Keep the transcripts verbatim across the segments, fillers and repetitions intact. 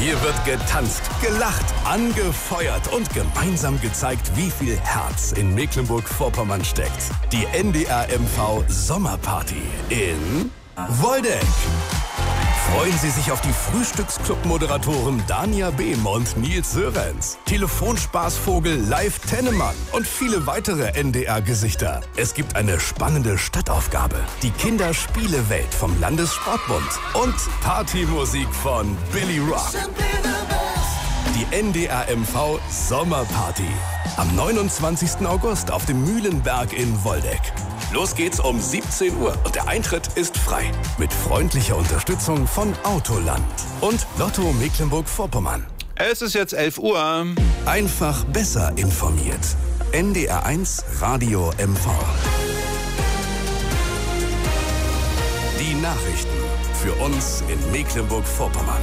Hier wird getanzt, gelacht, angefeuert und gemeinsam gezeigt, wie viel Herz in Mecklenburg-Vorpommern steckt. Die N D R M V Sommerparty in Woldeck. Freuen Sie sich auf die Frühstücksclub-Moderatoren Dania Behm und Nils Sörenz, Telefonspaßvogel Live Tennemann und viele weitere N D R-Gesichter. Es gibt eine spannende Stadtaufgabe, die Kinderspielewelt vom Landessportbund und Partymusik von Billy Rock. Die N D R M V Sommerparty am neunundzwanzigsten August auf dem Mühlenberg in Woldeck. Los geht's um siebzehn Uhr und der Eintritt ist frei. Mit freundlicher Unterstützung von Autoland und Lotto Mecklenburg-Vorpommern. Es ist jetzt elf Uhr. Einfach besser informiert. N D R eins Radio M V. Die Nachrichten für uns in Mecklenburg-Vorpommern.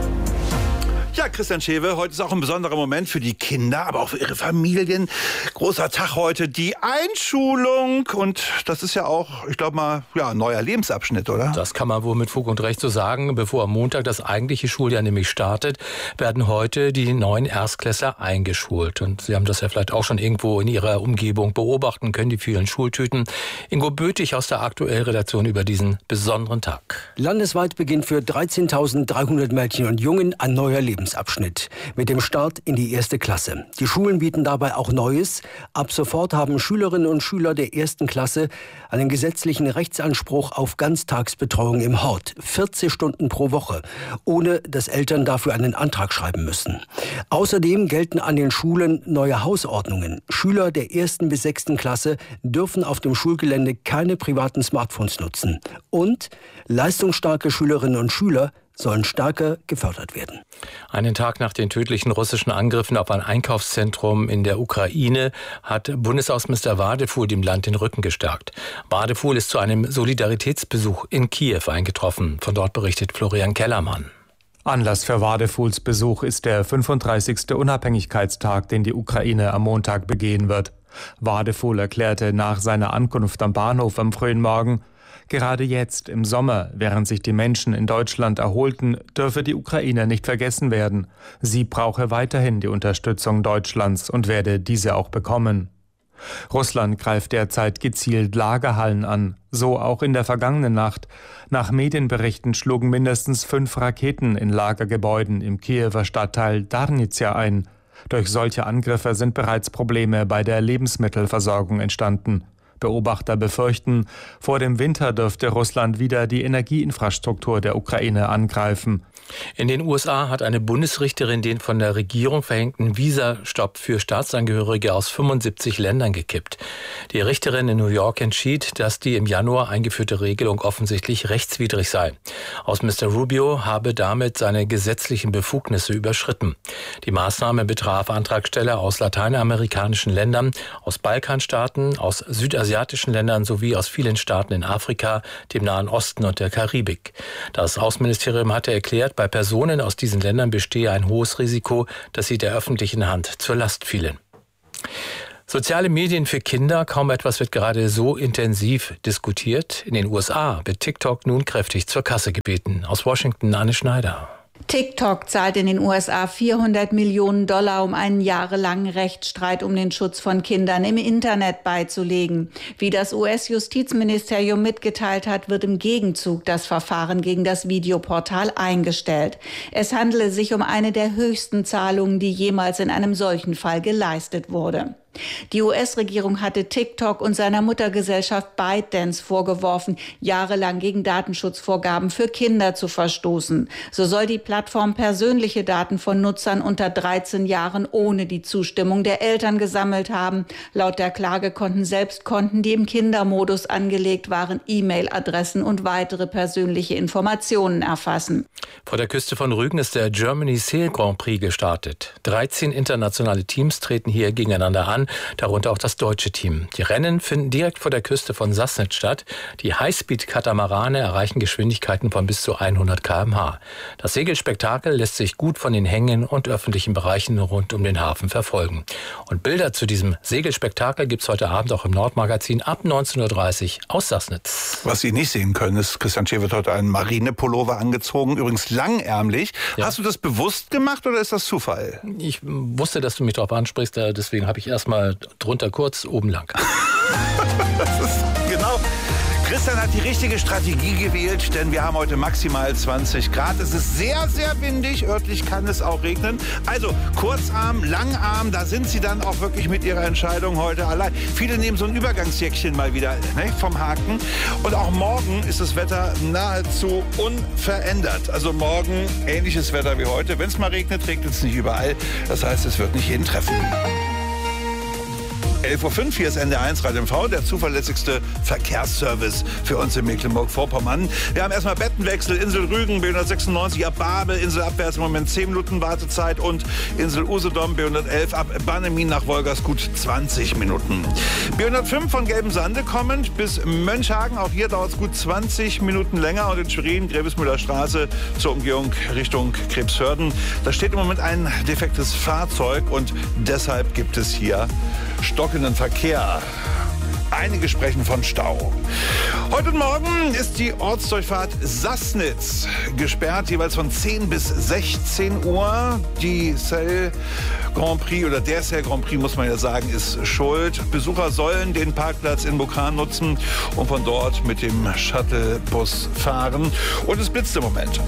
Ja, Christian Schewe, heute ist auch ein besonderer Moment für die Kinder, aber auch für ihre Familien. Großer Tag heute, die Einschulung. Und das ist ja auch, ich glaube mal, ja, ein neuer Lebensabschnitt, oder? Das kann man wohl mit Fug und Recht so sagen. Bevor am Montag das eigentliche Schuljahr nämlich startet, werden heute die neuen Erstklässler eingeschult. Und Sie haben das ja vielleicht auch schon irgendwo in Ihrer Umgebung beobachten können, die vielen Schultüten. Ingo Bötig aus der Aktuellredaktion über diesen besonderen Tag. Landesweit beginnt für dreizehntausenddreihundert Mädchen und Jungen ein neuer Lebensabschnitt. Abschnitt mit dem Start in die erste Klasse. Die Schulen bieten dabei auch Neues. Ab sofort haben Schülerinnen und Schüler der ersten Klasse einen gesetzlichen Rechtsanspruch auf Ganztagsbetreuung im Hort. vierzig Stunden pro Woche, ohne dass Eltern dafür einen Antrag schreiben müssen. Außerdem gelten an den Schulen neue Hausordnungen. Schüler der ersten bis sechsten Klasse dürfen auf dem Schulgelände keine privaten Smartphones nutzen. Und leistungsstarke Schülerinnen und Schüler sollen stärker gefördert werden. Einen Tag nach den tödlichen russischen Angriffen auf ein Einkaufszentrum in der Ukraine hat Bundesaußenminister Wadefuhl dem Land den Rücken gestärkt. Wadefuhl ist zu einem Solidaritätsbesuch in Kiew eingetroffen. Von dort berichtet Florian Kellermann. Anlass für Wadefuhls Besuch ist der fünfunddreißigste Unabhängigkeitstag, den die Ukraine am Montag begehen wird. Wadefuhl erklärte nach seiner Ankunft am Bahnhof am frühen Morgen: Gerade jetzt, im Sommer, während sich die Menschen in Deutschland erholten, dürfe die Ukraine nicht vergessen werden. Sie brauche weiterhin die Unterstützung Deutschlands und werde diese auch bekommen. Russland greift derzeit gezielt Lagerhallen an, so auch in der vergangenen Nacht. Nach Medienberichten schlugen mindestens fünf Raketen in Lagergebäuden im Kiewer Stadtteil Darnizia ein. Durch solche Angriffe sind bereits Probleme bei der Lebensmittelversorgung entstanden. Beobachter befürchten, vor dem Winter dürfte Russland wieder die Energieinfrastruktur der Ukraine angreifen. In den U S A hat eine Bundesrichterin den von der Regierung verhängten Visastopp für Staatsangehörige aus fünfundsiebzig Ländern gekippt. Die Richterin in New York entschied, dass die im Januar eingeführte Regelung offensichtlich rechtswidrig sei. Außenminister Rubio habe damit seine gesetzlichen Befugnisse überschritten. Die Maßnahme betraf Antragsteller aus lateinamerikanischen Ländern, aus Balkanstaaten, aus südasiatischen Ländern sowie aus vielen Staaten in Afrika, dem Nahen Osten und der Karibik. Das Außenministerium hatte erklärt, bei Personen aus diesen Ländern bestehe ein hohes Risiko, dass sie der öffentlichen Hand zur Last fielen. Soziale Medien für Kinder, kaum etwas wird gerade so intensiv diskutiert. In den U S A wird TikTok nun kräftig zur Kasse gebeten. Aus Washington Anne Schneider. TikTok zahlt in den U S A vierhundert Millionen Dollar, um einen jahrelangen Rechtsstreit um den Schutz von Kindern im Internet beizulegen. Wie das U S-Justizministerium mitgeteilt hat, wird im Gegenzug das Verfahren gegen das Videoportal eingestellt. Es handele sich um eine der höchsten Zahlungen, die jemals in einem solchen Fall geleistet wurde. Die U S-Regierung hatte TikTok und seiner Muttergesellschaft ByteDance vorgeworfen, jahrelang gegen Datenschutzvorgaben für Kinder zu verstoßen. So soll die Plattform persönliche Daten von Nutzern unter dreizehn Jahren ohne die Zustimmung der Eltern gesammelt haben. Laut der Klage konnten selbst Konten, die im Kindermodus angelegt waren, E-Mail-Adressen und weitere persönliche Informationen erfassen. Vor der Küste von Rügen ist der Germany Sail Grand Prix gestartet. dreizehn internationale Teams treten hier gegeneinander an. darunter auch das deutsche Team. Die Rennen finden direkt vor der Küste von Sassnitz statt. Die Highspeed-Katamarane erreichen Geschwindigkeiten von bis zu hundert Kilometer pro Stunde. Das Segelspektakel lässt sich gut von den Hängen und öffentlichen Bereichen rund um den Hafen verfolgen. Und Bilder zu diesem Segelspektakel gibt es heute Abend auch im Nordmagazin ab neunzehn Uhr dreißig aus Sassnitz. Was Sie nicht sehen können, ist, Christian Schäfer hat heute einen Marinepullover angezogen, übrigens langärmlich. Ja. Hast du das bewusst gemacht oder ist das Zufall? Ich wusste, dass du mich darauf ansprichst, deswegen habe ich erstmal drunter kurz, oben lang. Das ist genau. Christian hat die richtige Strategie gewählt, denn wir haben heute maximal zwanzig Grad. Es ist sehr, sehr windig. Örtlich kann es auch regnen. Also Kurzarm, Langarm, da sind Sie dann auch wirklich mit Ihrer Entscheidung heute allein. Viele nehmen so ein Übergangsjäckchen mal wieder, ne, vom Haken. Und auch morgen ist das Wetter nahezu unverändert. Also morgen ähnliches Wetter wie heute. Wenn es mal regnet, regnet es nicht überall. Das heißt, es wird nicht jeden treffen. elf Uhr fünf, hier ist N D R eins Radio M V, der zuverlässigste Verkehrsservice für uns in Mecklenburg-Vorpommern. Wir haben erstmal Bettenwechsel, Insel Rügen, B hundertsechsundneunzig ab Babel, Insel abwärts im Moment zehn Minuten Wartezeit und Insel Usedom, B hundertelf ab Bannemin nach Wolgersgut zwanzig Minuten. B hundertfünf von Gelbensande kommend bis Mönchhagen, auch hier dauert es gut zwanzig Minuten länger und in Schwerin, Grevesmühler Straße zur Umgehung Richtung Krebshörden. Da steht im Moment ein defektes Fahrzeug und deshalb gibt es hier stockenden Verkehr. Einige sprechen von Stau. Heute und morgen ist die Ortsdurchfahrt Sassnitz gesperrt, jeweils von zehn bis sechzehn Uhr. Die Celle Grand Prix oder der Celle Grand Prix, muss man ja sagen, ist schuld. Besucher sollen den Parkplatz in Bukran nutzen und von dort mit dem Shuttlebus fahren. Und es blitzt im Moment.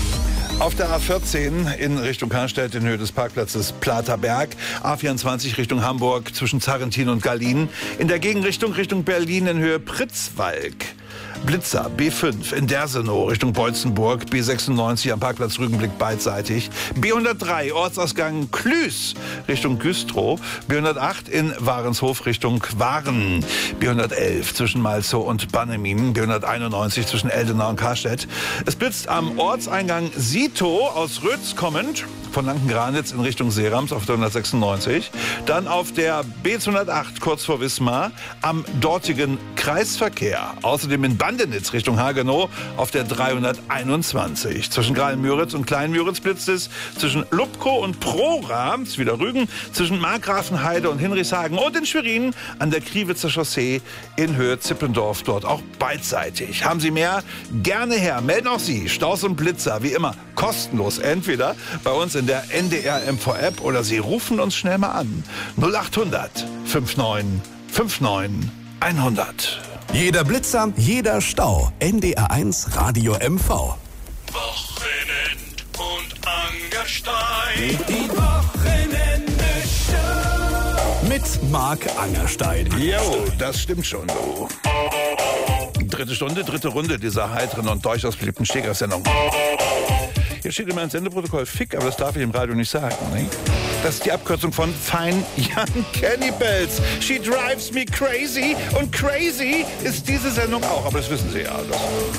Auf der A vierzehn in Richtung Karstedt in Höhe des Parkplatzes Platerberg, A vierundzwanzig Richtung Hamburg zwischen Zarrentin und Gallien, in der Gegenrichtung Richtung Berlin in Höhe Pritzwalk. Blitzer B fünf in Dersenow Richtung Beutzenburg, B sechsundneunzig am Parkplatz Rügenblick beidseitig, B hundertdrei Ortsausgang Klüß Richtung Güstrow, B hundertacht in Warenshof Richtung Waren, B hundertelf zwischen Malzow und Bannemin, B hunderteinundneunzig zwischen Eldenau und Karstedt. Es blitzt am Ortseingang Sito aus Rötz kommend, von Lankengranitz in Richtung Seerams auf der hundertsechsundneunzig, dann auf der B zweihundertacht kurz vor Wismar am dortigen Kreisverkehr, außerdem in Bandenitz Richtung Hagenow auf der dreihunderteinundzwanzig. Zwischen Graal-Müritz und Klein-Müritz blitzt es, zwischen Lubkow und Prora, ist wieder Rügen, zwischen Markgrafenheide und Hinrichshagen und in Schwerin an der Kriwitzer Chaussee in Höhe Zippendorf, dort auch beidseitig. Haben Sie mehr? Gerne her. Melden auch Sie Staus und Blitzer, wie immer, kostenlos. Entweder bei uns in der N D R M V App oder Sie rufen uns schnell mal an. null achthundert neunundfünfzig neunundfünfzig hundert. Jeder Blitzer, jeder Stau. N D R eins Radio M V. Wochenend und Angerstein. Die Wochenende-Show. Mit Marc Angerstein. Jo, das stimmt schon so. Dritte Stunde, dritte Runde dieser heiteren und durchaus beliebten Stegreifsendung. Hier steht immer ein Sendeprotokoll Fick, aber das darf ich im Radio nicht sagen. Ne? Das ist die Abkürzung von Fine Young Cannibals. She drives me crazy. Und crazy ist diese Sendung auch, aber das wissen Sie ja. Das